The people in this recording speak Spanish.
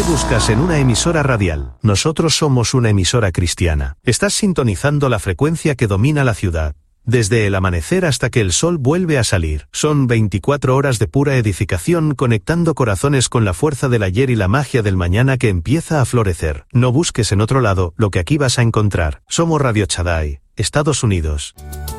buscas en una emisora radial? Nosotros somos una emisora cristiana. Estás sintonizando la frecuencia que domina la ciudad. Desde el amanecer hasta que el sol vuelve a salir. Son 24 horas de pura edificación conectando corazones con la fuerza del ayer y la magia del mañana que empieza a florecer. No busques en otro lado lo que aquí vas a encontrar. Somos Radio Shaddai, Estados Unidos.